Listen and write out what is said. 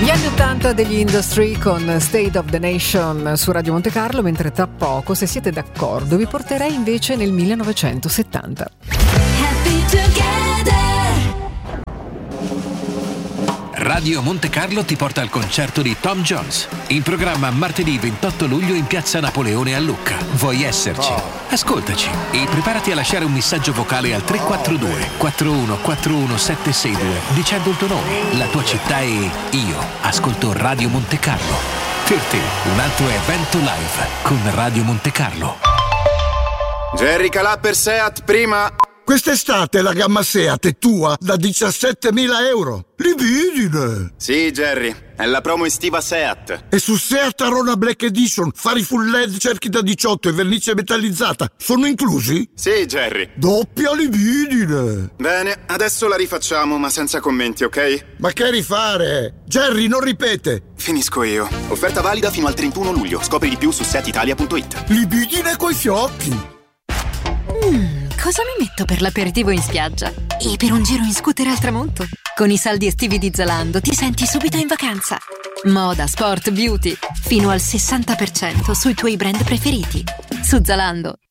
Gli anni 80 degli Industry con State of the Nation su Radio Monte Carlo, mentre tra poco, se siete d'accordo, vi porterei invece nel 1970. Happy together. Radio Monte Carlo ti porta al concerto di Tom Jones, in programma martedì 28 luglio in piazza Napoleone a Lucca. Vuoi esserci? Ascoltaci e preparati a lasciare un messaggio vocale al 342 4141 762 dicendo il tuo nome, la tua città e io ascolto Radio Monte Carlo. Per te un altro evento live con Radio Monte Carlo. Jerry Calà per Seat prima. Quest'estate la gamma Seat è tua da 17.000 euro. Libidine! Sì, Jerry, è la promo estiva Seat. E su Seat Arona Black Edition, fari full LED, cerchi da 18 e vernice metallizzata sono inclusi? Sì, Jerry. Doppia libidine! Bene, adesso la rifacciamo, ma senza commenti, ok? Ma che rifare? Jerry, non ripete! Finisco io. Offerta valida fino al 31 luglio. Scopri di più su seatitalia.it. Libidine coi fiocchi! Cosa mi metto per l'aperitivo in spiaggia? E per un giro in scooter al tramonto? Con i saldi estivi di Zalando ti senti subito in vacanza. Moda, sport, beauty, fino al 60% sui tuoi brand preferiti. Su Zalando